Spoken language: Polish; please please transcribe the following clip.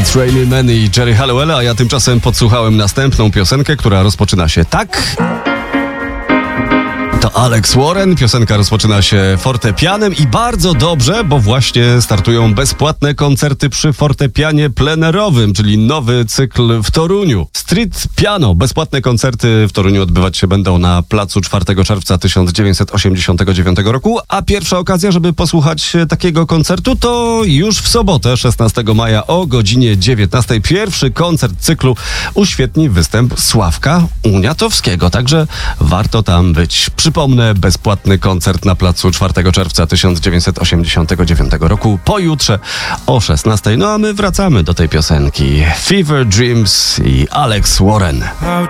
It's Raining Men i Jerry Halliwell, a ja tymczasem podsłuchałem następną piosenkę, która rozpoczyna się tak. To Alex Warren, piosenka rozpoczyna się fortepianem i bardzo dobrze, bo właśnie startują bezpłatne koncerty przy fortepianie plenerowym, czyli nowy cykl w Toruniu. Street Piano, bezpłatne koncerty w Toruniu odbywać się będą na placu 4 czerwca 1989 roku, a pierwsza okazja, żeby posłuchać takiego koncertu to już w sobotę, 16 maja o godzinie 19. Pierwszy koncert cyklu uświetni występ Sławka Uniatowskiego, także warto tam być. Przypomnę, bezpłatny koncert na placu 4 czerwca 1989 roku, pojutrze o 16. No a my wracamy do tej piosenki. Fever Dreams i Alex Warren.